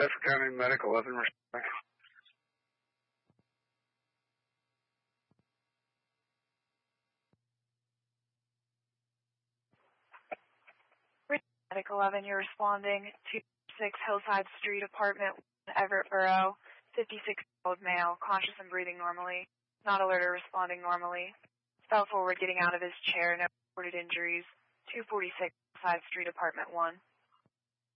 Bedford County Medical, 11 responding. Medical 11, you're responding to 6 Hillside Street, apartment 1, Everett Borough, 56-year-old male, conscious and breathing normally, not alert or responding normally. Fell forward getting out of his chair, no reported injuries, 246 Hillside Street, apartment 1.